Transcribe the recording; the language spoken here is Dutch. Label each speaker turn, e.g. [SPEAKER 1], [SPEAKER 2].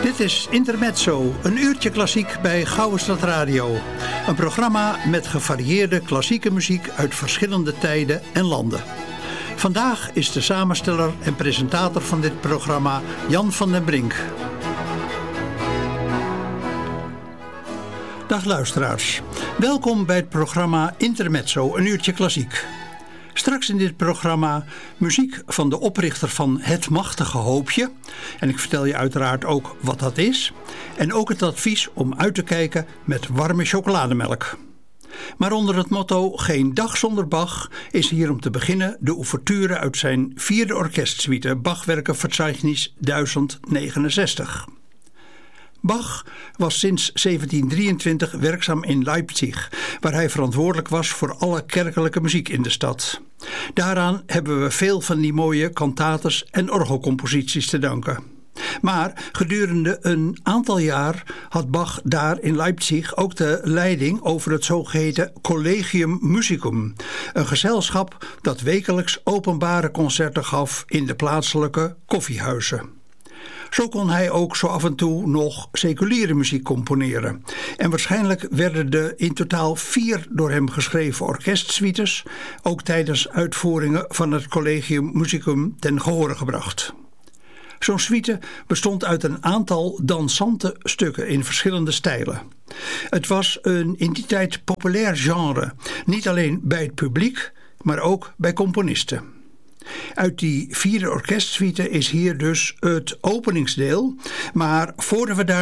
[SPEAKER 1] Dit is Intermezzo, een uurtje klassiek bij Gouwenstad Radio. Een programma met gevarieerde klassieke muziek uit verschillende tijden en landen. Vandaag is de samensteller en presentator van dit programma Jan van den Brink. Dag luisteraars, welkom bij het programma Intermezzo, een uurtje klassiek. Straks in dit programma muziek van de oprichter van Het Machtige Hoopje. En ik vertel je uiteraard ook wat dat is. En ook het advies om uit te kijken met warme chocolademelk. Maar onder het motto Geen dag zonder Bach is hier om te beginnen de ouverture uit zijn 4e orkestsuite Bachwerkenverzeichnis 1069. Bach was sinds 1723 werkzaam in Leipzig, waar hij verantwoordelijk was voor alle kerkelijke muziek in de stad. Daaraan hebben we veel van die mooie kantates en orgelcomposities te danken. Maar gedurende een aantal jaar had Bach daar in Leipzig ook de leiding over het zogeheten Collegium Musicum, een gezelschap dat wekelijks openbare concerten gaf in de plaatselijke koffiehuizen. Zo kon hij ook zo af en toe nog seculiere muziek componeren. En waarschijnlijk werden de in totaal 4 door hem geschreven orkestsuites ook tijdens uitvoeringen van het Collegium Musicum ten gehore gebracht. Zo'n suite bestond uit een aantal dansante stukken in verschillende stijlen. Het was een in die tijd populair genre, niet alleen bij het publiek, maar ook bij componisten. Uit die 4e orkestsuite is hier dus het openingsdeel, maar voordat we daar